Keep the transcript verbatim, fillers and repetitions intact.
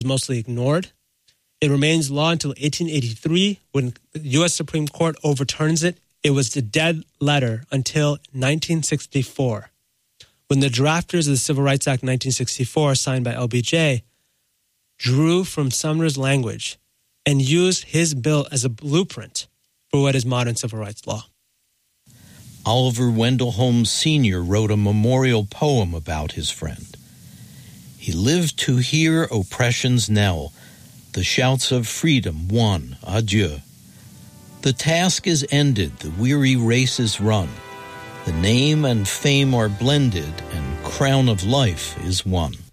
mostly ignored. It remains law until eighteen eighty-three when the U S Supreme Court overturns it. It was the dead letter until nineteen sixty-four, when the drafters of the Civil Rights Act nineteen sixty-four, signed by L B J, drew from Sumner's language and used his bill as a blueprint for what is modern civil rights law. Oliver Wendell Holmes Senior wrote a memorial poem about his friend. He lived to hear oppression's knell, the shouts of freedom won, adieu. The task is ended, the weary race is run. The name and fame are blended, and crown of life is won.